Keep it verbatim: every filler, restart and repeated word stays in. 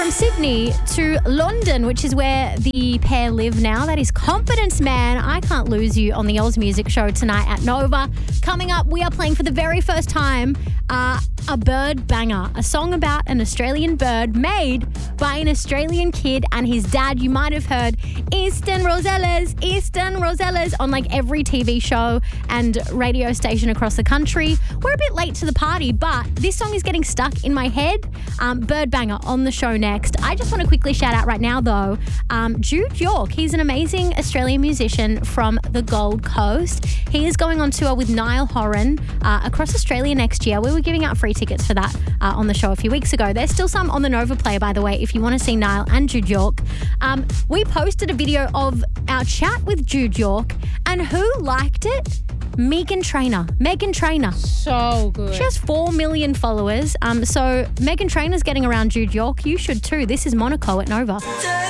From Sydney to London, which is where the pair live now. That is Confidence Man. I Can't Lose You on the Oz Music Show tonight at Nova. Coming up, we are playing for the very first time uh, a bird banger, a song about an Australian bird made by an Australian kid and his dad. You might have heard Eastern Rosellas, Eastern Rosellas on like every T V show and radio station across the country. We're a bit late to the party, but this song is getting stuck in my head. Um, bird banger on the show next. I just want to quickly shout out right now though, um, Jude York. He's an amazing Australian musician from the Gold Coast. He is going on tour with Niall Horan uh, across Australia next year. We were giving out free tickets for that uh, on the show a few weeks ago. There's still some on the Nova Player, by the way, if you want to see Niall and Jude York. Um, we posted a video of our chat with Jude York, and who liked it? Megan Trainor. Megan Trainor. So good. She has four million followers. Um, so Megan Trainor's getting around Jude York. You should too. This is Monaco at Nova.